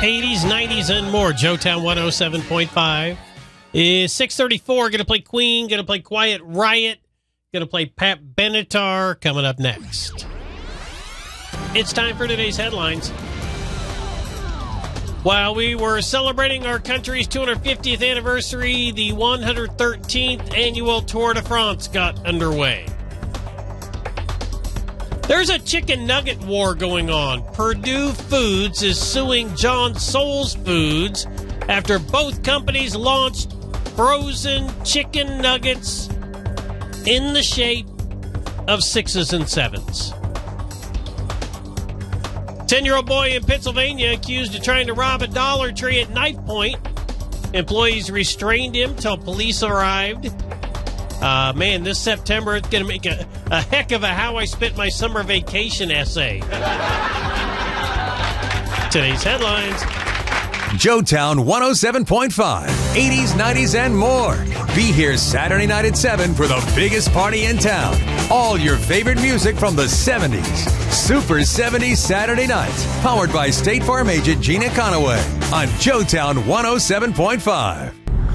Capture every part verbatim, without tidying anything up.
eighties, nineties, and more. Joetown one oh seven point five is six thirty-four. Going to play Queen. Going to play Quiet Riot. Going to play Pat Benatar coming up next. It's time for today's headlines. While we were celebrating our country's two hundred fiftieth anniversary, the one hundred thirteenth annual Tour de France got underway. There's a chicken nugget war going on. Perdue Foods is suing John Souls Foods after both companies launched frozen chicken nuggets in the shape of sixes and sevens. ten-year-old boy in Pennsylvania accused of trying to rob a Dollar Tree at knife point. Employees restrained him till police arrived. Uh, man, this September, it's going to make a, a heck of a How I Spent My Summer Vacation essay. Today's headlines. Joetown one oh seven point five, eighties, nineties, and more. Be here Saturday night at seven for the biggest party in town. All your favorite music from the seventies. Super seventies Saturday nights. Powered by State Farm agent Gina Conaway on Joetown one oh seven point five.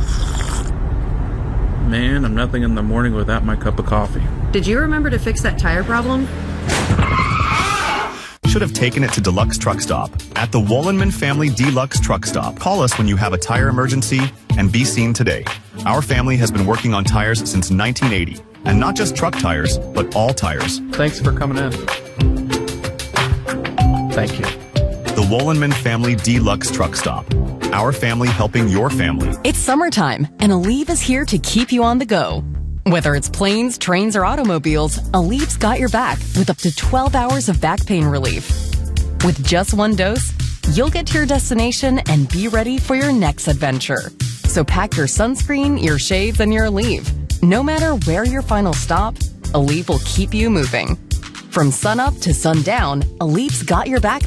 Man, I'm nothing in the morning without my cup of coffee. Did you remember to fix that tire problem? Should have taken it to Deluxe Truck Stop. At the Wollenman Family Deluxe Truck Stop, call us when you have a tire emergency and be seen today. Our family has been working on tires since nineteen eighty. And not just truck tires, but all tires. Thanks for coming in. Thank you. The Wollenman Family Deluxe Truck Stop. Our family helping your family. It's summertime, and Aleve is here to keep you on the go. Whether it's planes, trains, or automobiles, Aleve's got your back with up to twelve hours of back pain relief. With just one dose, you'll get to your destination and be ready for your next adventure. So pack your sunscreen, your shades, and your Aleve. No matter where your final stop, Aleve will keep you moving. From sunup to sundown, Aleve's got your back